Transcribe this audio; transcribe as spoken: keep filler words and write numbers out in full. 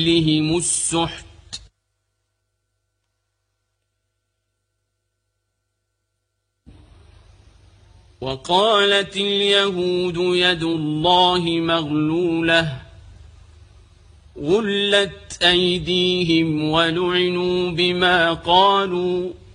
لهم السحت وقالت اليهود يد الله مغلولة غلت أيديهم ولعنوا بما قالوا